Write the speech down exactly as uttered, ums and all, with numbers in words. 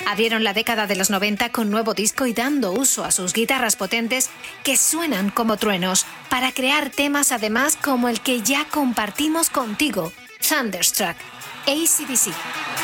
Abrieron la década de los noventa con nuevo disco y dando uso a sus guitarras potentes que suenan como truenos para crear temas además como el que ya compartimos contigo, Thunderstruck, A C/D C.